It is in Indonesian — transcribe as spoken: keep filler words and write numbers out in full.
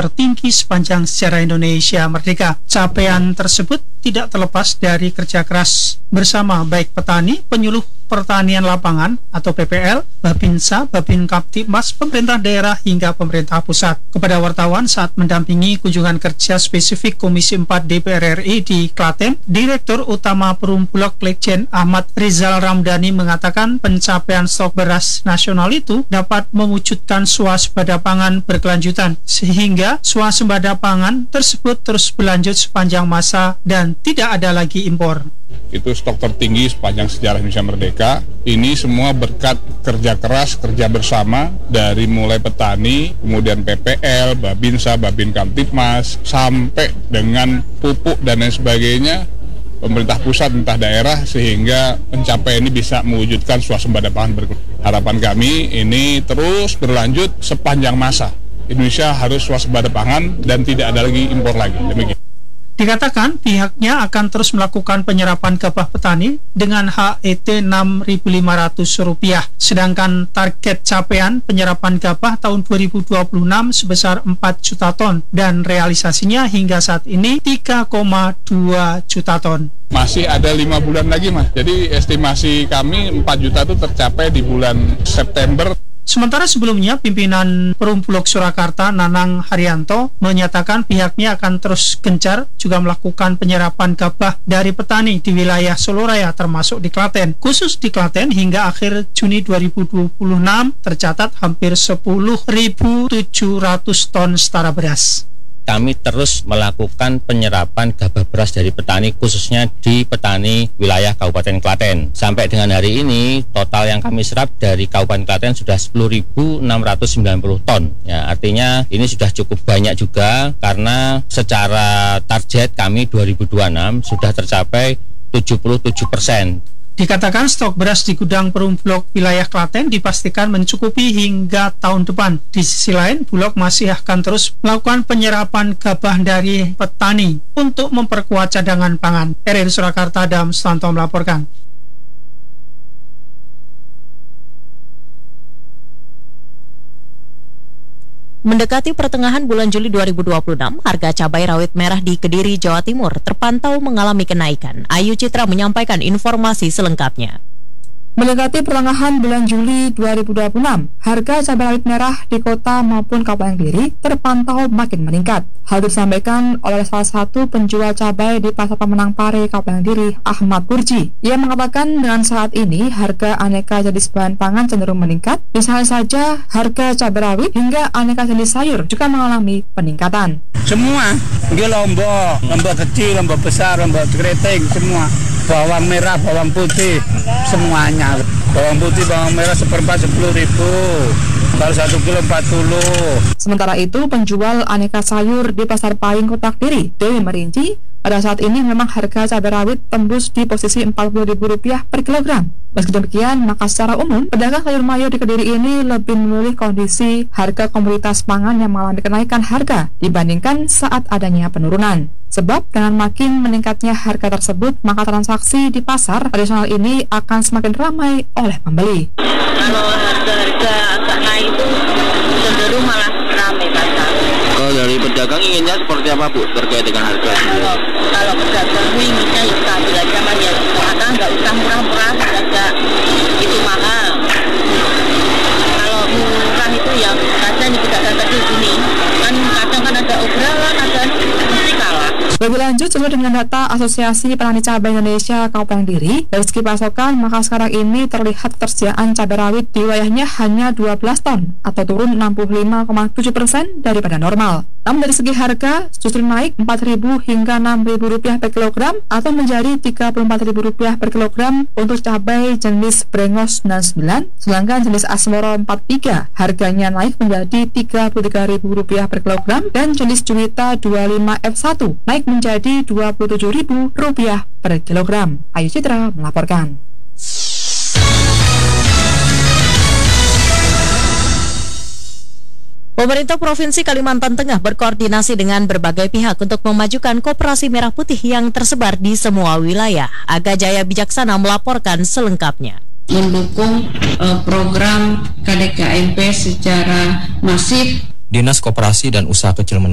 tertinggi sepanjang sejarah Indonesia merdeka. Capaian tersebut tidak terlepas dari kerja keras bersama baik petani, penyuluh pertanian lapangan atau P P L, Babinsa, Babin Kaptibmas, pemerintah daerah hingga pemerintah pusat. Kepada wartawan saat mendampingi kunjungan kerja spesifik Komisi empat D P R R I di Klaten, Direktur Utama Perum Bulog Legend Ahmad Rizal Ramdhani mengatakan pencapaian stok beras nasional itu dapat mewujudkan swasembada pangan berkelanjutan, sehingga swasembada pangan tersebut terus berlanjut sepanjang masa dan tidak ada lagi impor. Itu stok tertinggi sepanjang sejarah Indonesia Merdeka. Ini semua berkat kerja keras, kerja bersama dari mulai petani, kemudian P P L, Babinsa, Babin Kamtibmas, sampai dengan pupuk dan lain sebagainya, pemerintah pusat, pemerintah daerah, sehingga pencapaian ini bisa mewujudkan swasembada pangan berkelanjutan. Harapan kami ini terus berlanjut sepanjang masa. Indonesia harus swasembada pangan dan tidak ada lagi impor lagi. Demikian. Dikatakan pihaknya akan terus melakukan penyerapan gabah petani dengan H E T enam ribu lima ratus rupiah. Sedangkan target capaian penyerapan gabah tahun dua ribu dua puluh enam sebesar empat juta ton dan realisasinya hingga saat ini tiga koma dua juta ton. Masih ada lima bulan lagi, Mas. Jadi estimasi kami empat juta itu tercapai di bulan September. Sementara sebelumnya, pimpinan Perum Bulog Surakarta Nanang Haryanto menyatakan pihaknya akan terus gencar juga melakukan penyerapan gabah dari petani di wilayah Solo Raya termasuk di Klaten. Khusus di Klaten hingga akhir Juni dua ribu dua puluh enam tercatat hampir sepuluh ribu tujuh ratus ton setara beras. Kami terus melakukan penyerapan gabah beras dari petani, khususnya di petani wilayah Kabupaten Klaten. Sampai dengan hari ini, total yang kami serap dari Kabupaten Klaten sudah sepuluh ribu enam ratus sembilan puluh ton. Ya, artinya ini sudah cukup banyak juga, karena secara target kami dua ribu dua puluh enam sudah tercapai tujuh puluh tujuh persen. Dikatakan stok beras di gudang Perum Bulog wilayah Klaten dipastikan mencukupi hingga tahun depan. Di sisi lain, Bulog masih akan terus melakukan penyerapan gabah dari petani untuk memperkuat cadangan pangan. R R I Surakarta, Adam Sutanto melaporkan. Mendekati pertengahan bulan Juli dua ribu dua puluh enam, harga cabai rawit merah di Kediri, Jawa Timur terpantau mengalami kenaikan. Ayu Citra menyampaikan informasi selengkapnya. Mendekati pertengahan bulan Juli dua ribu dua puluh enam, harga cabai rawit merah di kota maupun Kabupaten Kediri terpantau makin meningkat. Hal disampaikan oleh salah satu penjual cabai di Pasar Pemenang Pare, Kabupaten Kediri, Ahmad Burji. Ia mengatakan dengan saat ini harga aneka jenis bahan pangan cenderung meningkat. Misalnya saja harga cabai rawit hingga aneka jenis sayur juga mengalami peningkatan. Semua, dia lombok, lombok kecil, lombok besar, lombok keriting, semua. Bawang merah, bawang putih, semuanya. Bawang putih, bawang merah seperempat sepuluh ribu, kalau satu kilo empat puluh. Sementara itu, penjual aneka sayur di Pasar Payung, Kota Kediri, Dewi merinci, pada saat ini memang harga cabai rawit tembus di posisi empat puluh ribu rupiah per kilogram. Meski demikian, maka secara umum, pedagang sayur mayur di Kediri ini lebih memilih kondisi harga komoditas pangan yang mengalami kenaikan harga dibandingkan saat adanya penurunan. Sebab dengan makin meningkatnya harga tersebut, maka transaksi di pasar tradisional ini akan semakin ramai oleh pembeli. Kalau harga-harga agak naik itu cenderung malah ramai pasar. Kalau dari pedagang inginnya seperti apa, Bu, terkait dengan harga? Kalau, kalau pedagang inginnya ya stabil aja, kan ya, karena nggak usah murah-murah, nggak itu mahal. Kalau murah itu yang kadang di pedagang kecil gini, kan kadang kan ada obrolan, ada mesti kalah. Lebih lanjut, sesuai dengan data Asosiasi Petani Cabai Indonesia Kabupaten Kediri, dari segi pasokan, maka sekarang ini terlihat ketersediaan cabai rawit di wilayahnya hanya dua belas ton, atau turun enam puluh lima koma tujuh persen daripada normal. Namun dari segi harga, justru naik empat ribu hingga enam ribu rupiah per kilogram, atau menjadi tiga puluh empat ribu rupiah per kilogram untuk cabai jenis Brengos sembilan puluh sembilan, sedangkan jenis Asmoro empat puluh tiga harganya naik menjadi tiga puluh tiga ribu rupiah per kilogram, dan jenis Juwita dua puluh lima F satu naik menjadi dua puluh tujuh ribu rupiah per kilogram. Ayu Citra melaporkan. Pemerintah Provinsi Kalimantan Tengah berkoordinasi dengan berbagai pihak untuk memajukan koperasi merah putih yang tersebar di semua wilayah. Aga Jaya Bijaksana melaporkan selengkapnya. Mendukung uh, program K D K M P secara masif. Dinas Koperasi dan Usaha Kecil Menengah